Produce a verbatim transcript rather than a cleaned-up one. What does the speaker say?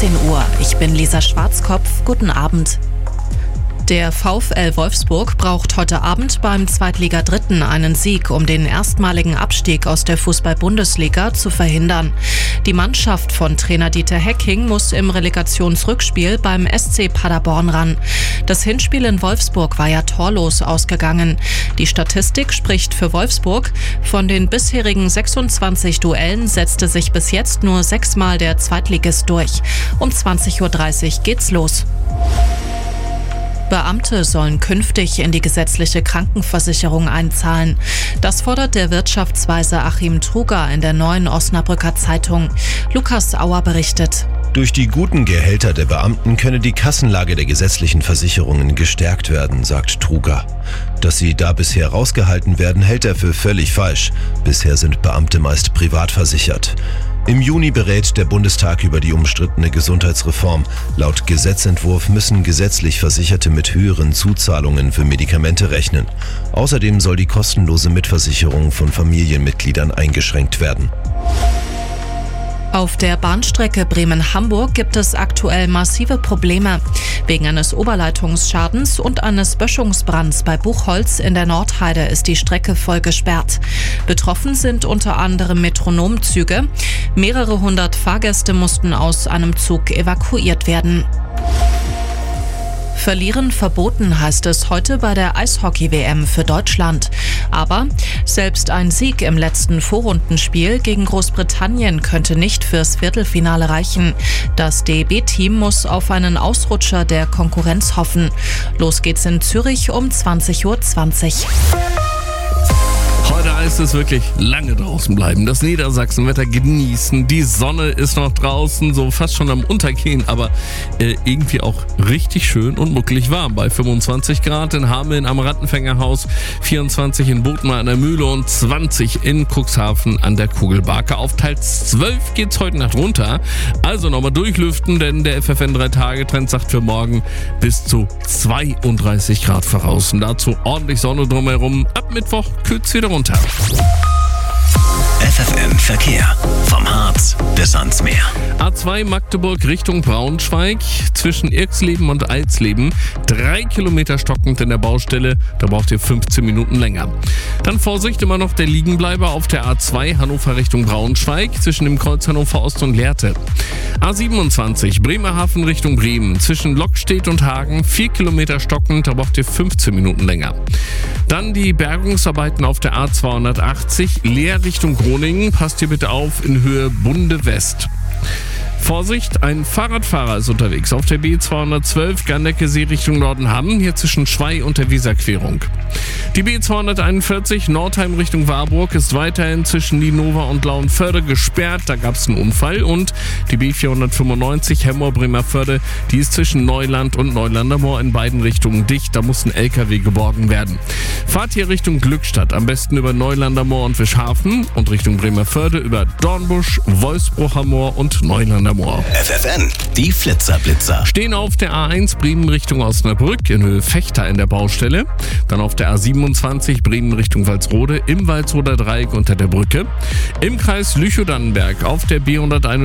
achtzehn Uhr. Ich bin Lisa Schwarzkopf. Guten Abend. Der VfL Wolfsburg braucht heute Abend beim Zweitliga-Dritten einen Sieg, um den erstmaligen Abstieg aus der Fußball-Bundesliga zu verhindern. Die Mannschaft von Trainer Dieter Hecking muss im Relegationsrückspiel beim S C Paderborn ran. Das Hinspiel in Wolfsburg war ja torlos ausgegangen. Die Statistik spricht für Wolfsburg. Von den bisherigen sechsundzwanzig Duellen setzte sich bis jetzt nur sechsmal der Zweitligist durch. Um zwanzig Uhr dreißig geht's los. Beamte sollen künftig in die gesetzliche Krankenversicherung einzahlen. Das fordert der Wirtschaftsweise Achim Truger in der Neuen Osnabrücker Zeitung. Lukas Auer berichtet. Durch die guten Gehälter der Beamten könne die Kassenlage der gesetzlichen Versicherungen gestärkt werden, sagt Truger. Dass sie da bisher rausgehalten werden, hält er für völlig falsch. Bisher sind Beamte meist privat versichert. Im Juni berät der Bundestag über die umstrittene Gesundheitsreform. Laut Gesetzentwurf müssen gesetzlich Versicherte mit höheren Zuzahlungen für Medikamente rechnen. Außerdem soll die kostenlose Mitversicherung von Familienmitgliedern eingeschränkt werden. Auf der Bahnstrecke Bremen-Hamburg gibt es aktuell massive Probleme. Wegen eines Oberleitungsschadens und eines Böschungsbrands bei Buchholz in der Nordheide ist die Strecke voll gesperrt. Betroffen sind unter anderem Metronomzüge. Mehrere hundert Fahrgäste mussten aus einem Zug evakuiert werden. Verlieren verboten, heißt es heute bei der Eishockey-W M für Deutschland. Aber selbst ein Sieg im letzten Vorrundenspiel gegen Großbritannien könnte nicht fürs Viertelfinale reichen. Das D E B-Team muss auf einen Ausrutscher der Konkurrenz hoffen. Los geht's in Zürich um zwanzig Uhr zwanzig. Heute heißt es wirklich lange draußen bleiben, das Niedersachsenwetter genießen. Die Sonne ist noch draußen, so fast schon am Untergehen, aber äh, irgendwie auch richtig schön und muckelig warm. Bei fünfundzwanzig Grad in Hameln am Rattenfängerhaus, vierundzwanzig in Bothmar an der Mühle und zwanzig in Cuxhaven an der Kugelbarke. Auf Teil zwölf geht's heute Nacht runter. Also nochmal durchlüften, denn der F F N drei Tage Trend sagt für morgen bis zu zweiunddreißig Grad voraus. Und dazu ordentlich Sonne drumherum. Ab Mittwoch kühlt's wieder runter. F F M Verkehr. Vom Harz bis ans Meer. A zwei Magdeburg Richtung Braunschweig, zwischen Irxleben und Alsleben. Drei Kilometer stockend in der Baustelle, da braucht ihr fünfzehn Minuten länger. Dann Vorsicht, immer noch der Liegenbleiber auf der A zwei Hannover Richtung Braunschweig, zwischen dem Kreuz Hannover Ost und Lehrte. A siebenundzwanzig Bremerhaven Richtung Bremen, zwischen Lockstedt und Hagen. Vier Kilometer stockend, da braucht ihr fünfzehn Minuten länger. Dann die Bergungsarbeiten auf der A zweihundertachtzig, Leer Richtung Groningen. Passt hier bitte auf in Höhe Bunde West. Vorsicht, ein Fahrradfahrer ist unterwegs auf der B zweihundertzwölf Garnecke-See Richtung Nordenham, hier zwischen Schwey und der Weserquerung. Die B zweihunderteinundvierzig Nordheim Richtung Warburg ist weiterhin zwischen Nienova und Lauenförde gesperrt, da gab es einen Unfall. Und die B vierhundertfünfundneunzig Hemmoor-Bremerförde, die ist zwischen Neuland und Neulandermoor in beiden Richtungen dicht, da muss ein L K W geborgen werden. Fahrt hier Richtung Glückstadt, am besten über Neulandermoor und Wischhafen und Richtung Bremerförde über Dornbusch, Wolfsbrucher Moor und Neulandermoor. F F N, die Flitzer-Blitzer. Stehen auf der A eins Bremen Richtung Osnabrück in Höhe Fechter in der Baustelle. Dann auf der A siebenundzwanzig Bremen Richtung Walsrode im Walsroder Dreieck unter der Brücke. Im Kreis Lüchow-Dannenberg auf der B hunderteinundvierzig